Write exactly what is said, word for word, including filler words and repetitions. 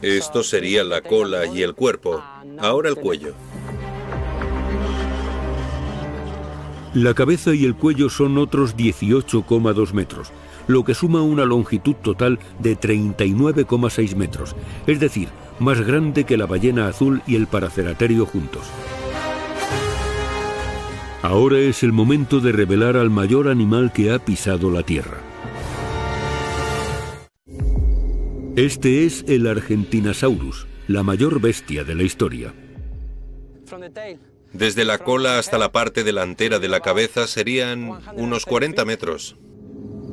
Esto sería la cola y el cuerpo. Ahora el cuello. La cabeza y el cuello son otros dieciocho coma dos metros, lo que suma una longitud total de treinta y nueve coma seis metros, es decir, más grande que la ballena azul y el paraceraterio juntos. Ahora es el momento de revelar al mayor animal que ha pisado la Tierra. Este es el Argentinosaurus, la mayor bestia de la historia. Desde la cola hasta la parte delantera de la cabeza serían unos cuarenta metros.